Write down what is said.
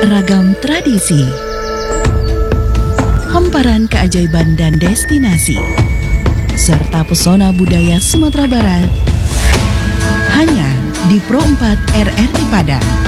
Ragam tradisi, hamparan keajaiban dan destinasi, serta pesona budaya Sumatera Barat, hanya di Pro 4 RRI Padang.